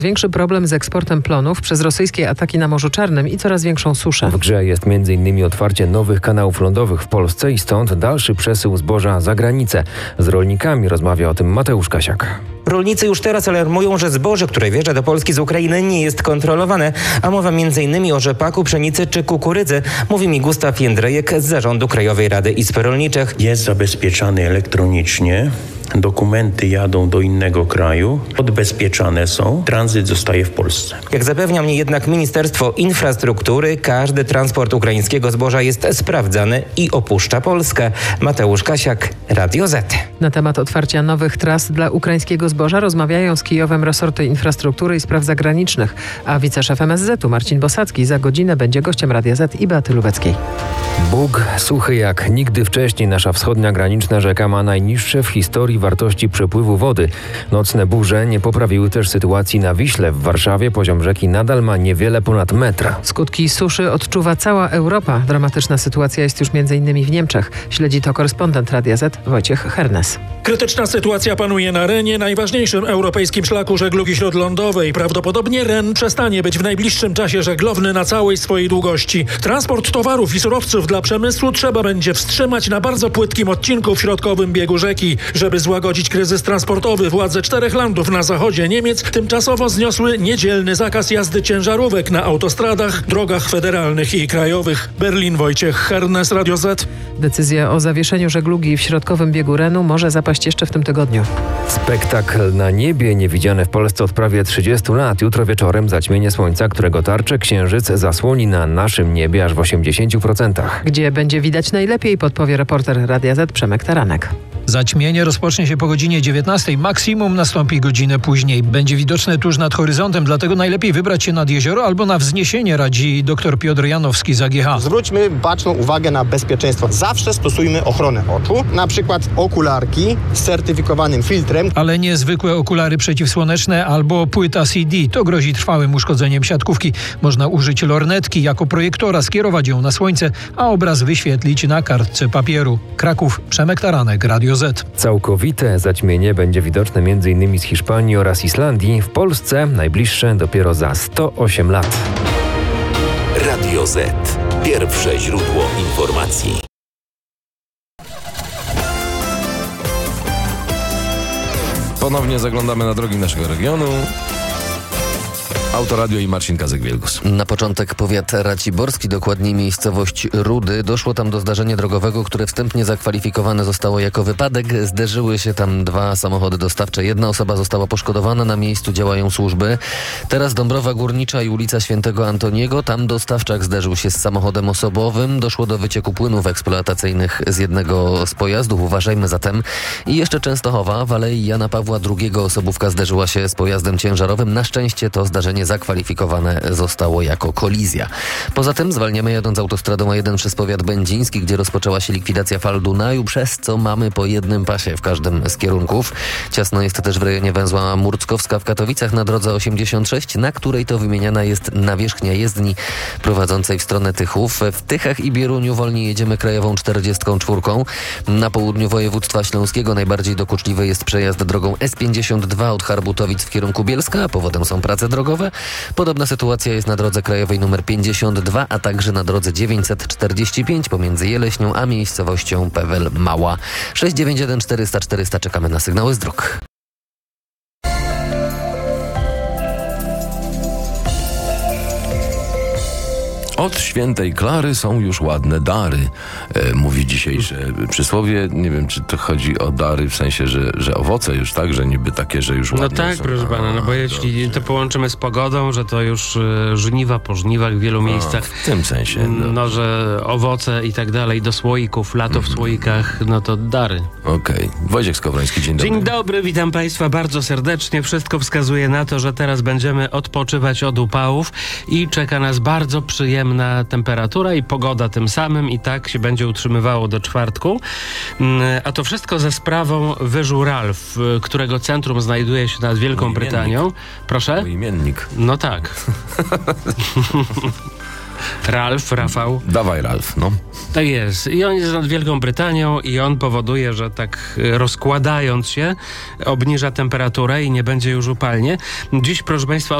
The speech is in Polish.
Większy problem z eksportem plonów przez rosyjskie ataki na Morzu Czarnym i coraz większą suszę. W grze jest m.in. otwarcie nowych kanałów lądowych w Polsce i stąd dalszy przesył zboża za granicę. Z rolnikami rozmawia o tym Mateusz Kasiak. Rolnicy już teraz alarmują, że zboże, które wjeżdża do Polski z Ukrainy, nie jest kontrolowane, a mowa m.in. o rzepaku, pszenicy czy kukurydzy, mówi mi Gustaw Jędrejek z Zarządu Krajowej Rady Izb Rolniczych. Jest zabezpieczany elektronicznie. Dokumenty jadą do innego kraju, odbezpieczane są, tranzyt zostaje w Polsce. Jak zapewnia mnie jednak Ministerstwo Infrastruktury, każdy transport ukraińskiego zboża jest sprawdzany i opuszcza Polskę. Mateusz Kasiak, Radio Z. Na temat otwarcia nowych tras dla ukraińskiego zboża rozmawiają z Kijowem resorty infrastruktury i spraw zagranicznych, a wiceszef MSZ-u Marcin Bosacki za godzinę będzie gościem Radia Z i Beaty Lubeckiej. Bóg suchy jak nigdy wcześniej. Nasza wschodnia graniczna rzeka ma najniższe w historii wartości przepływu wody. Nocne burze nie poprawiły też sytuacji na Wiśle. W Warszawie poziom rzeki nadal ma niewiele ponad metra. Skutki suszy odczuwa cała Europa. Dramatyczna sytuacja jest już m.in. w Niemczech. Śledzi to korespondent Radia Z Wojciech Hernes. Krytyczna sytuacja panuje na Renie, najważniejszym europejskim szlaku żeglugi śródlądowej. Prawdopodobnie Ren przestanie być w najbliższym czasie żeglowny na całej swojej długości. Transport towarów i surowców dla przemysłu trzeba będzie wstrzymać na bardzo płytkim odcinku w środkowym biegu rzeki. Żeby złagodzić kryzys transportowy, władze 4 landów na zachodzie Niemiec tymczasowo zniosły niedzielny zakaz jazdy ciężarówek na autostradach, drogach federalnych i krajowych. Berlin, Wojciech Hernes, Radio Z. Decyzja o zawieszeniu żeglugi w środkowym biegu Renu może zapaść jeszcze w tym tygodniu. Spektakl na niebie niewidziany w Polsce od prawie 30 lat. Jutro wieczorem zaćmienie słońca, którego tarczę księżyc zasłoni na naszym niebie aż w 80%. Gdzie będzie widać najlepiej, podpowie reporter Radia Z Przemek Taranek. Zaćmienie rozpocznie się po godzinie 19. Maksimum nastąpi godzinę później. Będzie widoczne tuż nad horyzontem, dlatego najlepiej wybrać się nad jezioro albo na wzniesienie, radzi dr Piotr Janowski z AGH. Zwróćmy baczną uwagę na bezpieczeństwo. Zawsze stosujmy ochronę oczu, na przykład okularki z certyfikowanym filtrem. Ale nie zwykłe okulary przeciwsłoneczne albo płyta CD. To grozi trwałym uszkodzeniem siatkówki. Można użyć lornetki jako projektora, skierować ją na słońce, a obraz wyświetlić na kartce papieru. Kraków, Przemek Taranek, Radio Z. Całkowite zaćmienie będzie widoczne m.in. z Hiszpanii oraz Islandii. W Polsce najbliższe dopiero za 108 lat. Radio Z. Pierwsze źródło informacji. Ponownie zaglądamy na drogi naszego regionu. Autoradio i Marcin Kazek-Wielgus. Na początek powiat raciborski, dokładniej miejscowość Rudy. Doszło tam do zdarzenia drogowego, które wstępnie zakwalifikowane zostało jako wypadek. Zderzyły się tam 2 samochody dostawcze. 1 osoba została poszkodowana, na miejscu działają służby. Teraz Dąbrowa Górnicza i ulica Świętego Antoniego. Tam dostawczak zderzył się z samochodem osobowym. Doszło do wycieku płynów eksploatacyjnych z jednego z pojazdów. Uważajmy zatem. I jeszcze Częstochowa. W Alei Jana Pawła II osobówka zderzyła się z pojazdem ciężarowym. Na szczęście to zdarzenie zakwalifikowane zostało jako kolizja. Poza tym zwalniamy jadąc autostradą A1 przez powiat będziński, gdzie rozpoczęła się likwidacja fal Dunaju, przez co mamy po jednym pasie w każdym z kierunków. Ciasno jest też w rejonie węzła Murckowska w Katowicach na drodze 86, na której to wymieniana jest nawierzchnia jezdni prowadzącej w stronę Tychów. W Tychach i Bieruniu wolniej jedziemy krajową 44. Na południu województwa śląskiego najbardziej dokuczliwy jest przejazd drogą S52 od Harbutowic w kierunku Bielska, a powodem są prace drogowe. Podobna sytuacja jest na drodze krajowej nr 52, a także na drodze 945 pomiędzy Jeleśnią a miejscowością Pewel Mała. 691 400 400 czekamy na sygnały z dróg. Od świętej Klary są już ładne dary, mówi dzisiejsze przysłowie. Nie wiem, czy to chodzi o dary w sensie, że owoce już, tak? Że niby takie, że już ładne No tak, są. proszę pana, no bo jeśli to połączymy z pogodą, że to już żniwa po żniwach w wielu miejscach. W tym sensie. No, że owoce i tak dalej do słoików, lato w słoikach, no to dary. Okej. Wojciech Skowroński, dzień dobry. Dzień dobry, witam państwa bardzo serdecznie. Wszystko wskazuje na to, że teraz będziemy odpoczywać od upałów i czeka nas bardzo przyjemna temperatura i pogoda tym samym i tak się będzie utrzymywało do czwartku. A to wszystko ze sprawą wyżu Ralf, którego centrum znajduje się nad Wielką Brytanią. Proszę? Mój imiennik. No tak. Rafał. Dawaj, Ralf, no. Tak jest. I on jest nad Wielką Brytanią i on powoduje, że tak rozkładając się obniża temperaturę i nie będzie już upalnie. Dziś, proszę Państwa,